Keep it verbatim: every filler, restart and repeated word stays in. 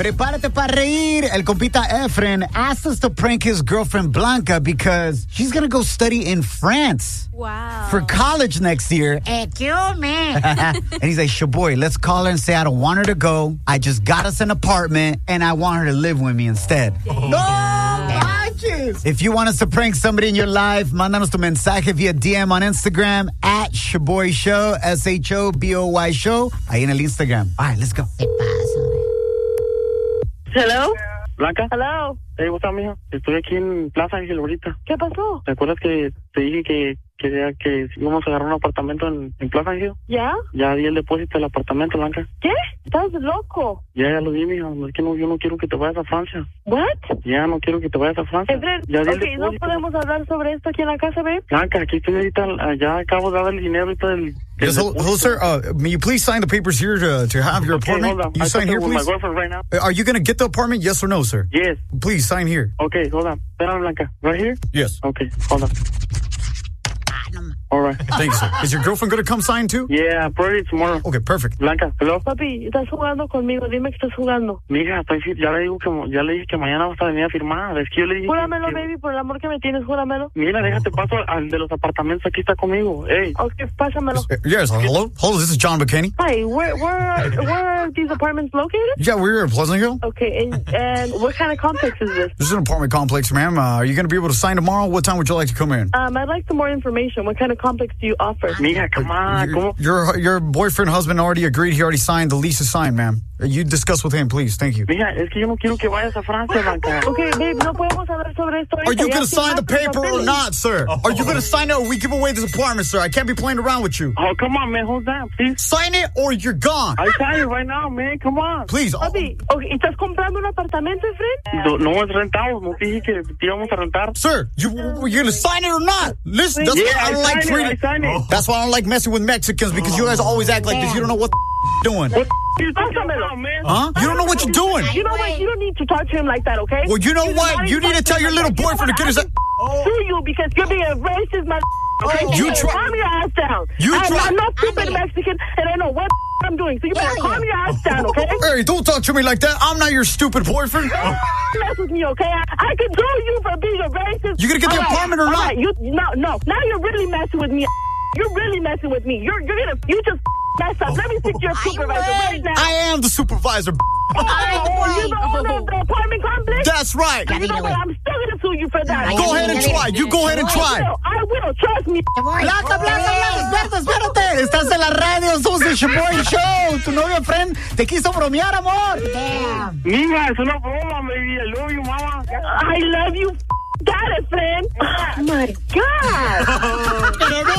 Prepárate para reír. El compita Efren asked us to prank his girlfriend Blanca because she's going to go study in France. Wow. For college next year. Excuse me. And he's like, Shaboy, let's call her and say I don't want her to go. I just got us an apartment and I want her to live with me instead. Dang. No manches. If you want us to prank somebody in your life, mándanos tu mensaje via D M on Instagram at Shaboy Show, S H O B O Y Show, ahí en el Instagram. All right, let's go. ¿Qué pasa? Hello. Blanca. Hello. Hey, what's up, mija? Estoy aquí en Plaza Ángel ahorita. ¿Qué pasó? ¿Te acuerdas que te dije que quería que íbamos a agarrar un apartamento en, en Plaza Ángel? ¿Ya? Ya di el depósito del apartamento, Blanca. ¿Qué? Estás loco. Ya, ya lo di, mija. Es que no, yo no quiero que te vayas a Francia. What? Ya no quiero que te vayas a Francia. Efren, Ya di el ok, no depósito. podemos hablar sobre esto aquí en la casa, babe. Blanca, aquí estoy ahorita. Ya acabo de dar el dinero ahorita del... del Yes, hello, hello, sir. Uh, may you please sign the papers here to, to have your Okay, apartment? hold on. You I sign talked here, with my please. girlfriend right now. Uh, Are you going to get the apartment? Yes or no, sir? Yes. Please sign here. Okay, hold on. Espérame, Blanca. Right here? Yes. Okay, hold on. All right. Thanks, sir. Is your girlfriend going to come sign too? Yeah, probably tomorrow. Okay, perfect. Blanca, hello. Papi, estás jugando conmigo. Dime que estás jugando. Mija, estoy, fi- ya le digo que ya le dije que mañana vas a venir a firmar. Es que yo le dije. Júramelo, que- baby, por el amor que me tienes, júramelo. Mira, déjate paso al de los apartamentos. Aquí está conmigo. Hey. Ok, pásamelo. Uh, Yes, hello? Hello, this is John McKinney. Hi, where, where, where are these apartments located? Yeah, we're here in Pleasant Hill. Okay, and, and what kind of complex is this? This is an apartment complex, ma'am. Uh, are you going to be able to sign tomorrow? What time would you like to come in? Um, I'd like some more information. What kind of complex do you offer? Mija, come on. Your, ¿Cómo? your your boyfriend, husband already agreed. He already signed. The lease is signed, ma'am. Uh, You discuss with him, please. Thank you. Mija, es que yo no quiero que vayas a Francia, Blanca. Okay, babe, no podemos hablar sobre esto. Are you Ya going to sign the firmaste paper or papeles. not, sir? Are you going to sign it or we give away this apartment, sir? I can't be playing around with you. Oh, come on, man. Hold on, please. Sign it or you're gone. I sign it right now, man. Come on. Please. Papi, okay, ¿estás comprando un apartamento, Efren? No, no es rentado. No te dije que te íbamos a rentar. Sir, you you going to sign it or not? Listen, that's Yeah, why I I don't like sign it. treating. I sign it. That's why I don't like messing with Mexicans because you guys always act like this. You don't know what the doing. What you talking Pásamelo. about, man? Huh? You don't know what you're doing. You know what? You don't need to talk to him like that, okay? Well, you know He's what? not You need to tell your little boyfriend to get his. Sue you because you're being a racist, man. Okay? You try- Calm your ass down. You I'm, try- I'm not stupid Mexican, and I know what I'm doing. So you better calm your ass down, okay? Hey, don't talk to me like that. I'm not your stupid boyfriend. Mess with me, okay? I, I could do you for being a racist. You gonna get the All right, apartment or all not? right, You no no. Now you're really messing with me. You're really messing with me. You're you're gonna you just mess up. Let me speak to your supervisor right now. I am the supervisor. Oh, you the owner of the apartment complex? That's right. You know what? I'm still gonna sue you for that. Go ahead and try. You go ahead and I try. will. I will. Trust me. Blanca, Blanca, Blanca, espérate, espérate. Estás en la radio, somos el Shaboy Show. Tu novio friend te quiso bromear, amor. Damn. Mija, es una broma, baby. I love you, mama. I love you. Got it, friend. Oh my God.